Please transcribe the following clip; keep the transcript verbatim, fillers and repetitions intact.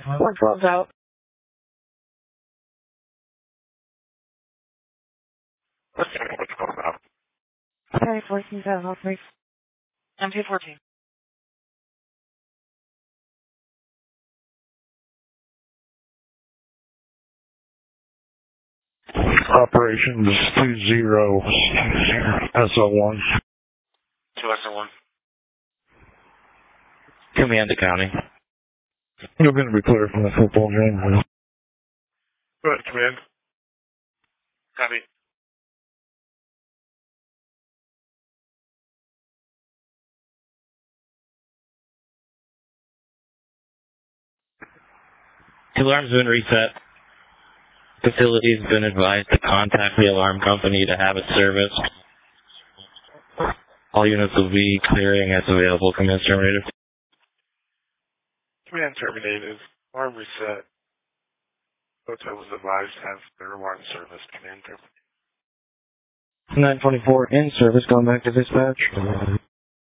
One twelve's out. What's what's going on? Okay, fourteen seven oh three. M two fourteen. Operations two zero S O one. two S O one. Command to county. You're going to be clear from the football game. Go ahead, command. Copy. The alarm's been reset. Facility's been advised to contact the alarm company to have it serviced. All units will be clearing as available. Command terminated. Command terminated. Alarm reset. Hotel was advised to have their alarm service. Command terminated. nine twenty-four in service, going back to dispatch.